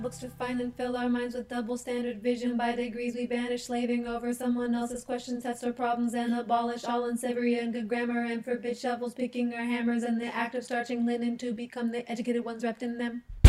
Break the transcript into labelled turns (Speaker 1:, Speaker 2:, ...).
Speaker 1: Books to find and fill our minds with double standard vision. By degrees we banish, slaving over someone else's questions, test our problems, and abolish all unsavory and good grammar, and forbid shovels, picking our hammers, and the act of starching linen to become the educated ones wrapped in them.